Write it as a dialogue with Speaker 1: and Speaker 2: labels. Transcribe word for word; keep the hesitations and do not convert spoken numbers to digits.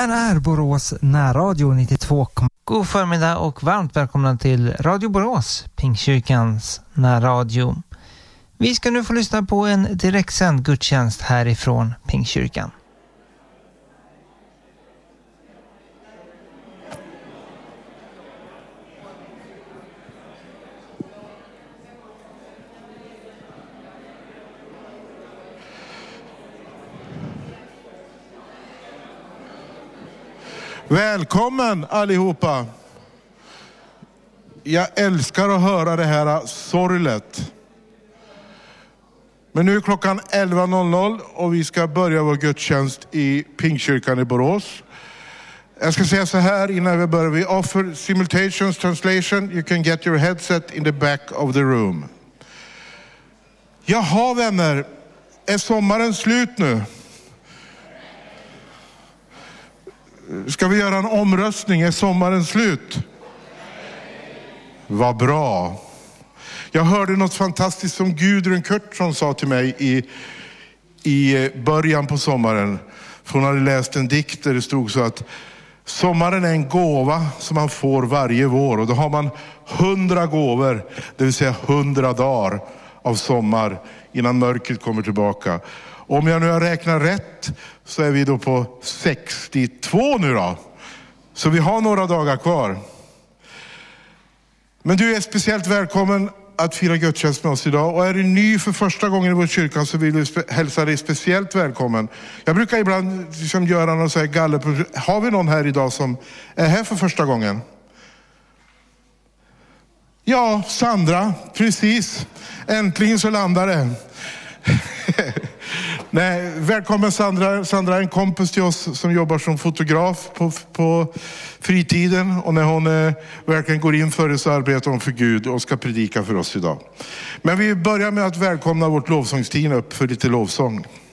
Speaker 1: här är Borås närradio nittiotvå.
Speaker 2: God förmiddag och varmt välkomna till Radio Borås, Pingstkyrkans närradio. Vi ska nu få lyssna på en direktsänd gudstjänst härifrån Pingstkyrkan.
Speaker 3: Välkommen allihopa. Jag älskar att höra det här sorglet. Men nu är klockan elva noll noll och vi ska börja vår gudstjänst i Pingstkyrkan i Borås. Jag ska säga så här innan vi börjar. Vi offer simultaneous translation. You can get your headset in the back of the room. Jaha vänner, är sommaren slut nu? Ska vi göra en omröstning? Är sommaren slut? Vad bra. Jag hörde något fantastiskt som Gudrun Kurtsson sa till mig i, i början på sommaren. För hon hade läst en dikt där det stod så att sommaren är en gåva som man får varje vår. Och då har man hundra gåvor, det vill säga hundra dagar av sommar innan mörkret kommer tillbaka. Om jag nu har räknat rätt så är vi då på sextiotvå nu då. Så vi har några dagar kvar. Men du är speciellt välkommen att fira gudstjänst med oss idag. Och är du ny för första gången i vår kyrka så vill vi hälsa dig speciellt välkommen. Jag brukar ibland liksom göra någon så här galler. Har vi någon här idag som är här för första gången? Ja, Sandra, precis. Äntligen så landar det. Nej, välkommen Sandra. Sandra är en kompis till oss som jobbar som fotograf på, på fritiden. Och när hon eh, verkligen går in för det så arbetar hon för Gud och ska predika för oss idag. Men vi börjar med att välkomna vårt lovsångsteam upp för lite lovsång.